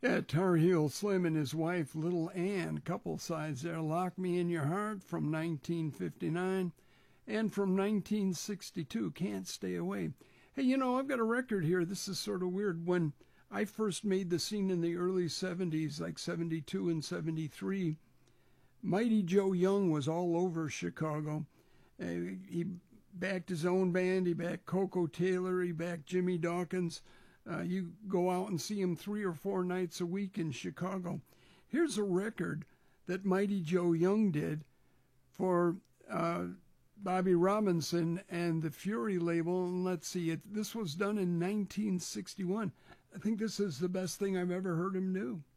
Yeah, Tar Heel Slim and his wife, Little Ann, couple sides there. Lock Me in Your Heart from 1959 and from 1962, Can't Stay Away. Hey, you know, I've got a record here. This is sort of weird. When I first made the scene in the early 70s, like 72 and 73, Mighty Joe Young was all over Chicago. He backed his own band. He backed Coco Taylor. He backed Jimmy Dawkins. You go out and see him 3 or 4 nights a week in Chicago. Here's a record that Mighty Joe Young did for Bobby Robinson and the Fury label. And let's see, this was done in 1961. I think this is the best thing I've ever heard him do.